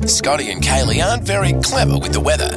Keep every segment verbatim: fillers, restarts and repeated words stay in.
Scotty and Kaylee aren't very clever with the weather.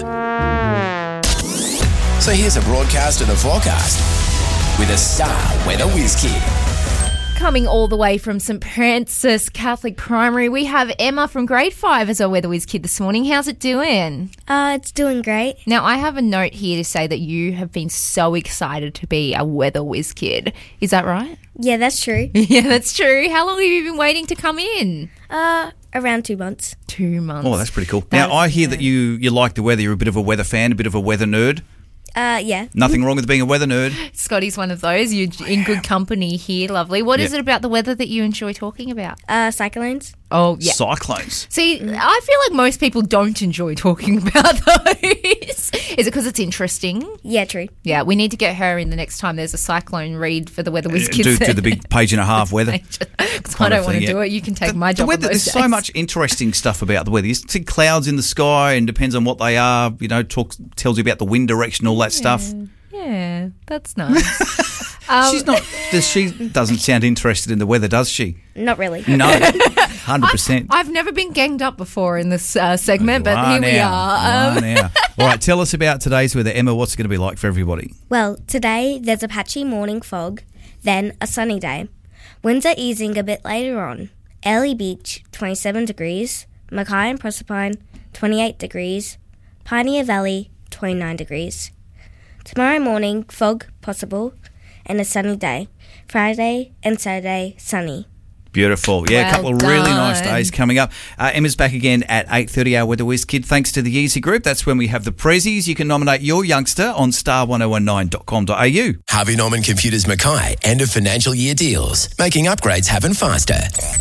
So here's a broadcast of the forecast with a Star Weather Whiz Kid. Coming all the way from St Francis Catholic Primary, we have Emma from grade five as our Weather Whiz Kid this morning. How's it doing? Uh, it's doing great. Now, I have a note here to say that you have been so excited to be a Weather Whiz Kid. Is that right? Yeah, that's true. Yeah, that's true. How long have you been waiting to come in? Uh, around two months. Two months. Oh, that's pretty cool. Now, I hear that you, you like the weather. You're a bit of a weather fan, a bit of a weather nerd. Uh, yeah. Nothing wrong with being a weather nerd. Scotty's one of those. You're in good company here, lovely. What is Yep. it about the weather that you enjoy talking about? Uh, cyclones. Oh, yeah. Cyclones. See, I feel like most people don't enjoy talking about those. Is it because it's interesting? Yeah, true. Yeah, we need to get her in the next time there's a cyclone read for the Weather Whiz Kids. Do, do the big page and a half weather. Because I kind don't of want to thing, do yeah. it. You can take The- my the job. weather, on those there's so days. much interesting stuff about the weather. You see clouds in the sky and depends on what they are, you know, talks tells you about the wind direction, all that stuff. Yeah, that's nice. um, She's not, does she doesn't sound interested in the weather, does she? Not really. No, one hundred percent. I've never been ganged up before in this uh, segment, but Wow, here we now. are. Wow, Um, now. All right, tell us about today's weather. Emma, what's it going to be like for everybody? Well, today there's a patchy morning fog, then a sunny day. Winds are easing a bit later on. Early Beach, twenty-seven degrees. Mackay and Proserpine, twenty-eight degrees. Pioneer Valley, twenty-nine degrees. Tomorrow morning, fog possible and a sunny day. Friday and Saturday, sunny. Beautiful. Yeah, a Well couple of really nice done. days coming up. Uh, Emma's back again at eight thirty, our Weather Whiz Kid. Thanks to the Easy Group. That's when we have the prezzies. You can nominate your youngster on star one oh one nine dot com dot a u. Harvey Norman Computers Mackay, end of financial year deals, making upgrades happen faster.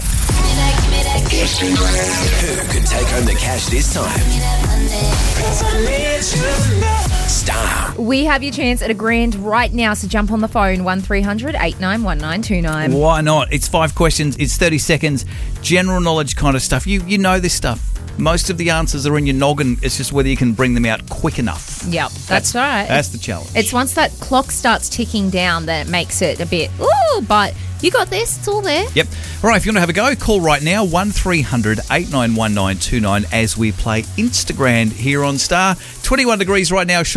Who could take home the cash this time? Star. We have your chance at a grand right now, so jump on the phone, one three hundred eight nine one nine two nine. Why not? It's five questions. It's thirty seconds. General knowledge kind of stuff. You you know this stuff. Most of the answers are in your noggin. It's just whether you can bring them out quick enough. Yep, that's, right. That's the challenge. It's once that clock starts ticking down that it makes it a bit, ooh, but you got this. It's all there. Yep. All right, if you want to have a go, call right now, one three hundred eight nine one nine two nine as we play Instagram here on Star. twenty-one degrees right now.